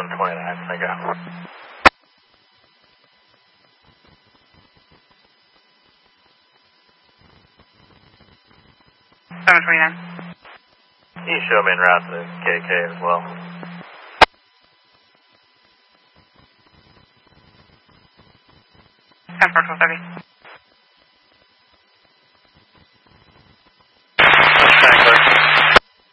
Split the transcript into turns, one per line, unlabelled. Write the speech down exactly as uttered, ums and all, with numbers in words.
twenty-nine, thank you.
seven twenty-nine.
You show me en route to K K as well.
ten four twelve thirty.